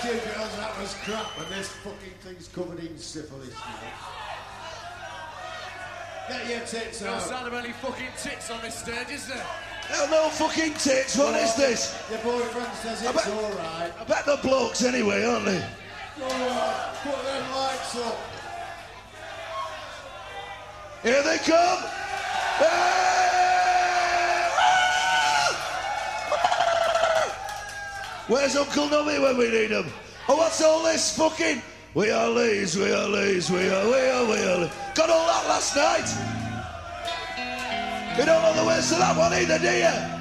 you girls, that was crap, and this fucking thing's covered in syphilis now. Get your tits out. No sign of any fucking tits on this stage, is there? Hell, no fucking tits, what is this? Your boyfriend says it's alright. I bet they're blokes anyway, aren't they? Alright, put them lights up. Here they come! Where's Uncle Nubby when we need him? Oh, what's all this fucking... We are Lees, we are Lees, we are Lees. Got all that last night? You don't know the words to that one either, do you?